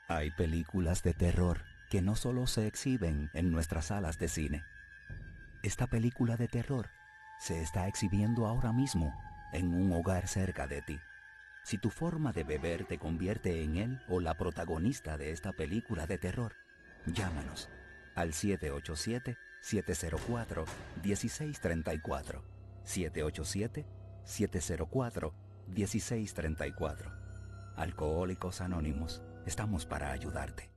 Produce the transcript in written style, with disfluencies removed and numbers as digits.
Hay películas de terror que no solo se exhiben en nuestras salas de cine. Esta película de terror se está exhibiendo ahora mismo en un hogar cerca de ti. Si tu forma de beber te convierte en él o la protagonista de esta película de terror, llámanos al 787-704-1634. 787-704-1634. Alcohólicos Anónimos, estamos para ayudarte.